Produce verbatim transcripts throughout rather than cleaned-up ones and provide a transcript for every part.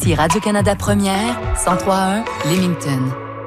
Ici Radio-Canada Première, cent trois point un, Leamington.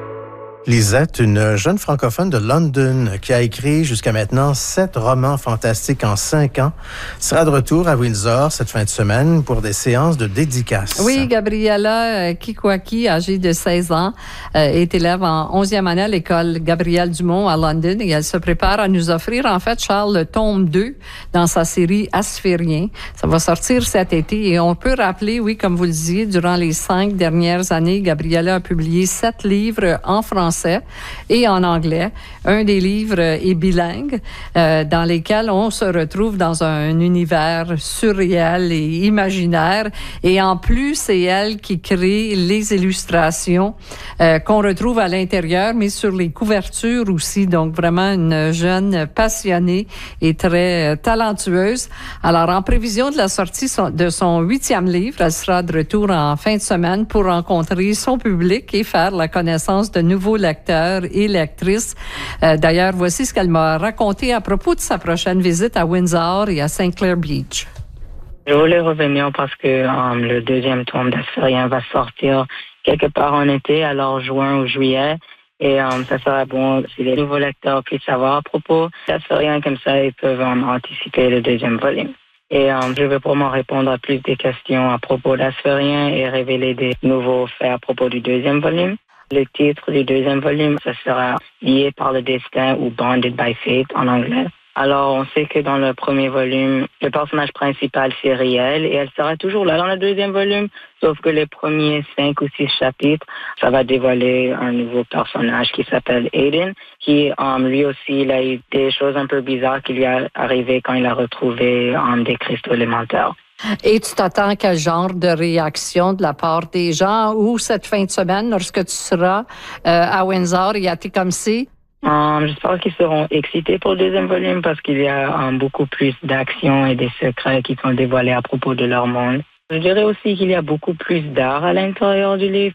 Lisette, une jeune francophone de London qui a écrit jusqu'à maintenant sept romans fantastiques en cinq ans, sera de retour à Windsor cette fin de semaine pour des séances de dédicaces. Oui, Gabriella Kikwaki, âgée de seize ans, est élève en onzième année à l'école Gabrielle Dumont à London et elle se prépare à nous offrir, en fait, Charles, le tome deux dans sa série Asphérien. Ça va sortir cet été et on peut rappeler, oui, comme vous le disiez, durant les cinq dernières années, Gabriella a publié sept livres en français et en anglais. Un des livres est bilingue, euh, dans lesquels on se retrouve dans un univers surréel et imaginaire. Et en plus, c'est elle qui crée les illustrations euh, qu'on retrouve à l'intérieur, mais sur les couvertures aussi. Donc, vraiment une jeune passionnée et très euh, talentueuse. Alors, en prévision de la sortie son, de son huitième livre, elle sera de retour en fin de semaine pour rencontrer son public et faire la connaissance de nouveaux lecteurs et lectrices. Euh, d'ailleurs, voici ce qu'elle m'a raconté à propos de sa prochaine visite à Windsor et à Saint Clair Beach. Je voulais revenir parce que um, le deuxième tome d'Asphérien va sortir quelque part en été, alors juin ou juillet. Et um, ça serait bon si les nouveaux lecteurs puissent savoir à propos d'Asphérien, comme ça ils peuvent um, anticiper le deuxième volume. Et um, je vais probablement répondre à plus des questions à propos d'Asphérien et révéler des nouveaux faits à propos du deuxième volume. Le titre du deuxième volume, ça sera Lié par le destin ou Bonded by Fate en anglais. Alors, on sait que dans le premier volume, le personnage principal, c'est Riel, et elle sera toujours là dans le deuxième volume, sauf que les premiers cinq ou six chapitres, ça va dévoiler un nouveau personnage qui s'appelle Aiden, qui, um, lui aussi, il a eu des choses un peu bizarres qui lui a arrivé quand il a retrouvé um, des cristaux élémentaires. Et tu t'attends quel genre de réaction de la part des gens ou cette fin de semaine, lorsque tu seras euh, à Windsor et à Tecumseh? Um, J'espère qu'ils seront excités pour le deuxième volume parce qu'il y a um, beaucoup plus d'actions et des secrets qui sont dévoilés à propos de leur monde. Je dirais aussi qu'il y a beaucoup plus d'art à l'intérieur du livre